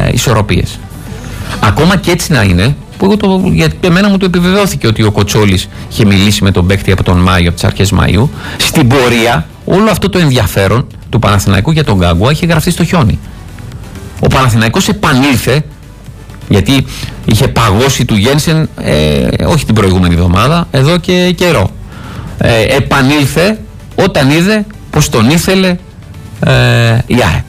ισορροπίες. Ακόμα και έτσι να είναι, που γιατί εμένα μου το επιβεβαιώθηκε ότι ο Κοτσόλης είχε μιλήσει με τον παίκτη από τον Μάιο, από τις αρχές Μαΐου. Στην πορεία, όλο αυτό το ενδιαφέρον του Παναθηναϊκού για τον Γκάγκουα είχε γραφτεί στο χιόνι. Ο Παναθηναϊκός επανήλθε, γιατί είχε παγώσει του Γένσεν, όχι την προηγούμενη εβδομάδα, εδώ και καιρό. Επανήλθε όταν είδε πως τον ήθελε η ΑΕΚ.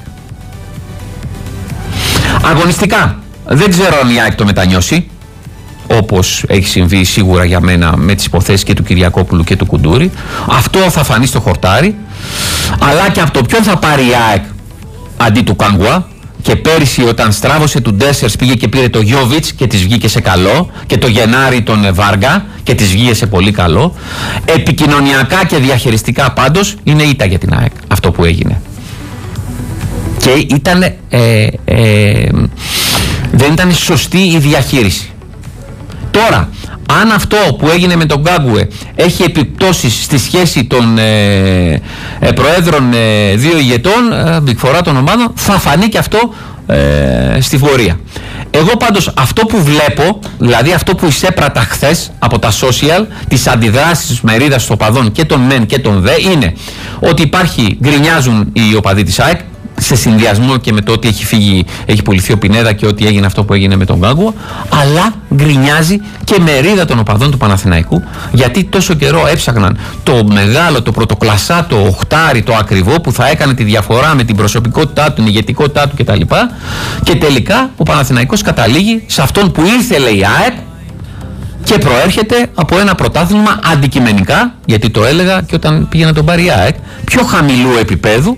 Αγωνιστικά, δεν ξέρω αν η ΑΕΚ το μετανιώσει, όπως έχει συμβεί σίγουρα για μένα με τις υποθέσεις και του Κυριακόπουλου και του Κουντούρη. Αυτό θα φανεί στο χορτάρι. Αλλά και από το ποιον θα πάρει η ΑΕΚ αντί του Γκάγκουα. Και πέρυσι όταν στράβωσε του Ντέσσερς πήγε και πήρε το Γιόβιτς και της βγήκε σε καλό, και το Γενάρη τον Βάργα και της βγήκε σε πολύ καλό. Επικοινωνιακά και διαχειριστικά πάντως είναι ήττα για την ΑΕΚ αυτό που έγινε. Και δεν ήταν σωστή η διαχείριση. Τώρα, αν αυτό που έγινε με τον Γκάγκουε έχει επιπτώσεις στη σχέση των προέδρων δύο ηγετών, φορά των ομάδων, θα φανεί και αυτό στη πορεία. Εγώ πάντως αυτό που βλέπω, δηλαδή αυτό που εισέπρατα χθες από τα social, τις αντιδράσεις της μερίδας των οπαδών και των μεν και των δε, είναι ότι γκρινιάζουν οι οπαδοί της ΑΕΚ, σε συνδυασμό και με το ότι έχει πουληθεί ο Πινέδα και ότι έγινε αυτό που έγινε με τον Γκάγκουα, αλλά γκρινιάζει και μερίδα των οπαδών του Παναθηναϊκού, γιατί τόσο καιρό έψαχναν το μεγάλο, το πρωτοκλασσά, το οχτάρι, το ακριβό που θα έκανε τη διαφορά με την προσωπικότητά του, την ηγετικότητά του κτλ. Και τελικά ο Παναθηναϊκός καταλήγει σε αυτόν που ήθελε η ΑΕΚ και προέρχεται από ένα πρωτάθλημα αντικειμενικά, γιατί το έλεγα και όταν πήγε να τον πάρει η ΑΕΚ, πιο χαμηλού επίπεδου,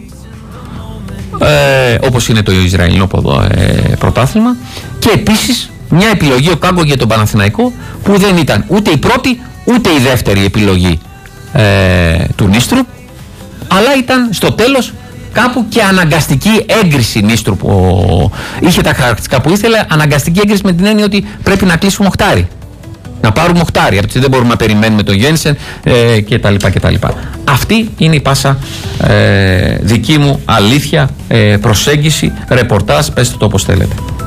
όπως είναι το Ισραηλινό πρωτάθλημα, και επίσης μια επιλογή ο Γκάγκουα για τον Παναθηναϊκό που δεν ήταν ούτε η πρώτη ούτε η δεύτερη επιλογή του Νίστρου, αλλά ήταν στο τέλος κάπου και αναγκαστική έγκριση Νίστρου που είχε τα χαρακτηριστικά που ήθελε, αναγκαστική έγκριση με την έννοια ότι πρέπει να κλείσουμε οχτάρι, να πάρουμε οχτάρι, γιατί δεν μπορούμε να περιμένουμε τον Γένσεν κτλ. Αυτή είναι η πάσα δική μου αλήθεια, προσέγγιση, ρεπορτάζ, πέστε το όπως θέλετε.